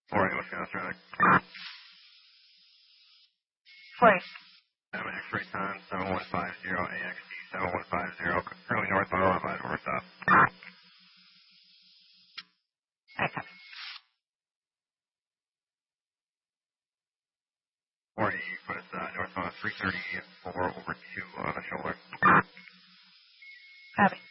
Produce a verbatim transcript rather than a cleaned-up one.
four eight, Wisconsin traffic. Flight. seven X-ray time, seven one five zero, A X D seven one five zero, currently northbound on five over stop. I copy. four eight, put us uh, northbound three thirty-four over to uh, shoulder. Copy.